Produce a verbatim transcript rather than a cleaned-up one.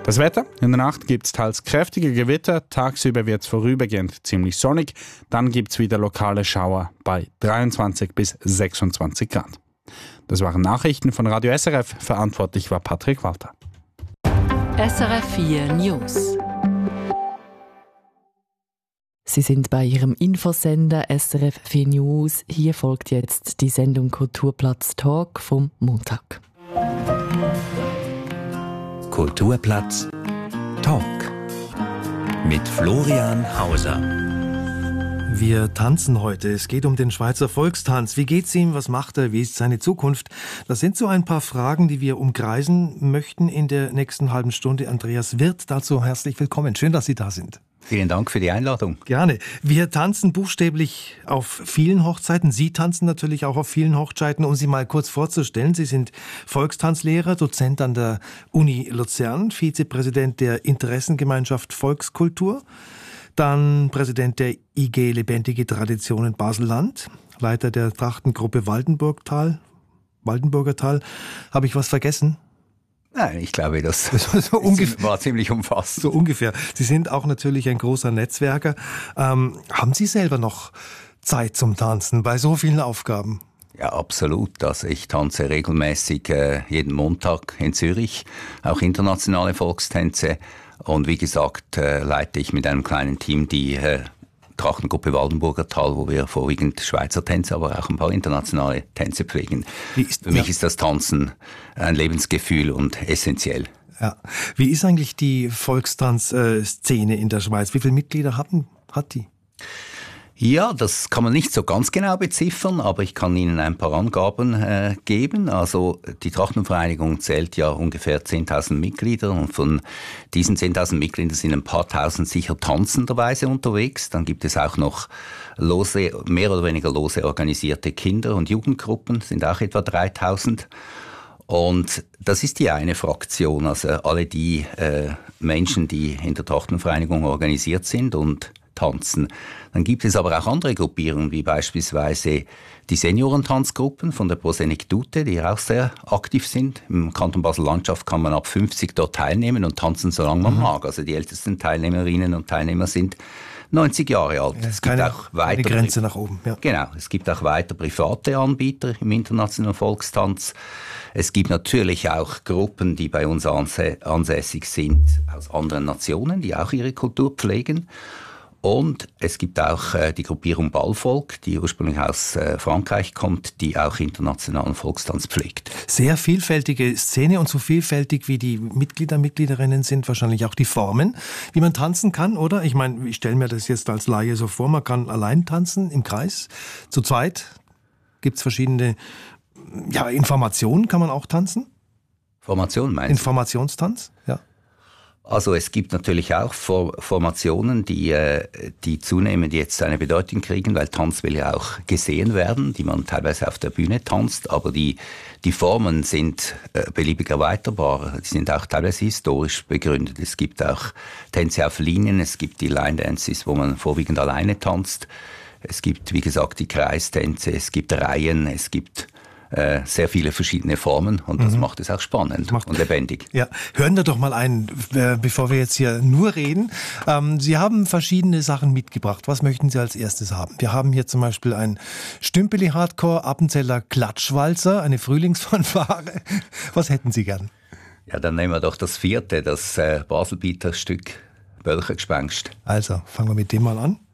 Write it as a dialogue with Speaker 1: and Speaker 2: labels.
Speaker 1: Das Wetter: In der Nacht gibt es teils kräftige Gewitter, tagsüber wird es vorübergehend ziemlich sonnig, dann gibt es wieder lokale Schauer bei dreiundzwanzig bis sechsundzwanzig Grad. Das waren Nachrichten von Radio S R F, verantwortlich war Patrick Walter.
Speaker 2: S R F vier News.
Speaker 3: Sie sind bei Ihrem Infosender S R F vier News. Hier folgt jetzt die Sendung Kulturplatz Talk vom Montag.
Speaker 4: Kulturplatz Talk mit Florian Hauser.
Speaker 5: Wir tanzen heute. Es geht um den Schweizer Volkstanz. Wie geht's ihm? Was macht er? Wie ist seine Zukunft? Das sind so ein paar Fragen, die wir umkreisen möchten in der nächsten halben Stunde. Andreas Wirth, dazu herzlich willkommen. Schön, dass Sie da sind.
Speaker 6: Vielen Dank für die Einladung.
Speaker 5: Gerne. Wir tanzen buchstäblich auf vielen Hochzeiten. Sie tanzen natürlich auch auf vielen Hochzeiten. Um Sie mal kurz vorzustellen, Sie sind Volkstanzlehrer, Dozent an der Uni Luzern, Vizepräsident der Interessengemeinschaft Volkskultur, dann Präsident der I G Lebendige Traditionen Basel-Land, Leiter der Trachtengruppe Waldenburgtal. Waldenburgertal. Habe ich was vergessen?
Speaker 6: Nein, ich glaube, das,
Speaker 5: das so ungefähr,
Speaker 6: war ziemlich umfassend.
Speaker 5: So ungefähr. Sie sind auch natürlich ein großer Netzwerker. Ähm, haben Sie selber noch Zeit zum Tanzen bei so vielen Aufgaben?
Speaker 6: Ja, absolut. Also ich tanze regelmäßig äh, jeden Montag in Zürich, auch internationale Volkstänze. Und wie gesagt, äh, leite ich mit einem kleinen Team die äh, Trachtengruppe Waldenburgertal, wo wir vorwiegend Schweizer Tänze, aber auch ein paar internationale Tänze pflegen. Ist, Für mich ja. ist das Tanzen ein Lebensgefühl und essentiell.
Speaker 5: Ja. Wie ist eigentlich die Volkstanzszene in der Schweiz? Wie viele Mitglieder haben, hat die?
Speaker 6: Ja, das kann man nicht so ganz genau beziffern, aber ich kann Ihnen ein paar Angaben äh, geben. Also die Trachtenvereinigung zählt ja ungefähr zehntausend Mitglieder und von diesen zehntausend Mitgliedern sind ein paar tausend sicher tanzenderweise unterwegs. Dann gibt es auch noch lose, mehr oder weniger lose organisierte Kinder- und Jugendgruppen, sind auch etwa dreitausend. Und das ist die eine Fraktion, also alle die äh, Menschen, die in der Trachtenvereinigung organisiert sind und tanzen. Dann gibt es aber auch andere Gruppierungen, wie beispielsweise die Seniorentanzgruppen von der Prosenektute, die auch sehr aktiv sind. Im Kanton Basel-Landschaft kann man ab fünfzig dort teilnehmen und tanzen, solange man mhm. mag. Also die ältesten Teilnehmerinnen und Teilnehmer sind neunzig Jahre alt.
Speaker 5: Ja, es gibt keine, auch weiter eine Grenze nach oben. Ja.
Speaker 6: Genau, es gibt auch weiter private Anbieter im internationalen Volkstanz. Es gibt natürlich auch Gruppen, die bei uns ansässig sind aus anderen Nationen, die auch ihre Kultur pflegen. Und es gibt auch äh, die Gruppierung Ballvolk, die ursprünglich aus äh, Frankreich kommt, die auch internationalen Volkstanz pflegt.
Speaker 5: Sehr vielfältige Szene und so vielfältig wie die Mitglieder, Mitgliederinnen sind wahrscheinlich auch die Formen, wie man tanzen kann, oder? Ich meine, ich stelle mir das jetzt als Laie so vor, man kann allein tanzen im Kreis, zu zweit. Gibt es verschiedene, ja, Informationen kann man auch tanzen?
Speaker 6: Formation meinst du?
Speaker 5: Informationstanz, ja.
Speaker 6: Also es gibt natürlich auch Formationen, die, die zunehmend jetzt eine Bedeutung kriegen, weil Tanz will ja auch gesehen werden, die man teilweise auf der Bühne tanzt, aber die, die Formen sind beliebig erweiterbar, die sind auch teilweise historisch begründet. Es gibt auch Tänze auf Linien, es gibt die Line Dances, wo man vorwiegend alleine tanzt, es gibt, wie gesagt, die Kreistänze, es gibt Reihen, es gibt Äh, sehr viele verschiedene Formen und das mhm. macht es auch spannend macht, und lebendig.
Speaker 5: Ja, hören wir doch mal ein, äh, bevor wir jetzt hier nur reden. Ähm, Sie haben verschiedene Sachen mitgebracht. Was möchten Sie als erstes haben? Wir haben hier zum Beispiel ein Stümpeli-Hardcore, Appenzeller Klatschwalzer, eine Frühlingsfanfare. Was hätten Sie gern?
Speaker 6: Ja, dann nehmen wir doch das vierte, das äh, Baselbieter Stück Bölchergespenst.
Speaker 5: Also, fangen wir mit dem mal an.